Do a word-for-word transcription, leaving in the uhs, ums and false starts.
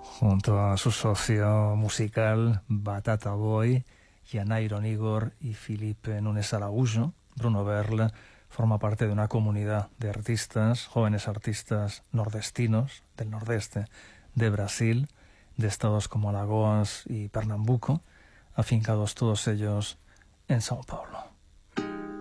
junto a su socio musical Batata Boy, Yanairon Igor y Filipe Núñez Araújo. Bruno Berle forma parte de una comunidad de artistas, jóvenes artistas nordestinos, del nordeste de Brasil, de estados como Alagoas y Pernambuco, afincados todos ellos en São Paulo.